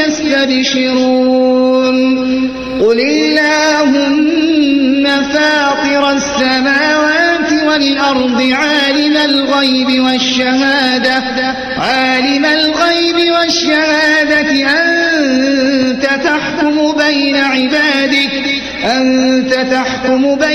يستبشرون قل اللهم فاطر السماوات والأرض عالم الغيب والشهادة أنت تحكم بين